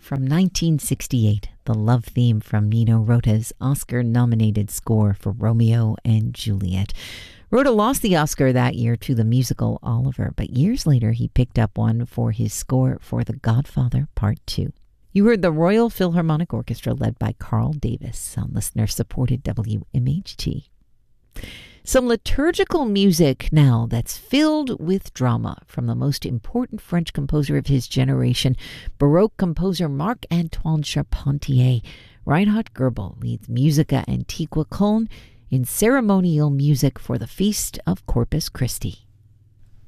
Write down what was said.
From 1968, the love theme from Nino Rota's Oscar-nominated score for Romeo and Juliet. Rota lost the Oscar that year to the musical Oliver, but years later he picked up one for his score for The Godfather Part 2. You heard the Royal Philharmonic Orchestra led by Carl Davis on listener-supported WMHT. Some liturgical music now that's filled with drama from the most important French composer of his generation, Baroque composer Marc-Antoine Charpentier. Reinhard Goebel leads Musica Antiqua Köln in ceremonial music for the Feast of Corpus Christi.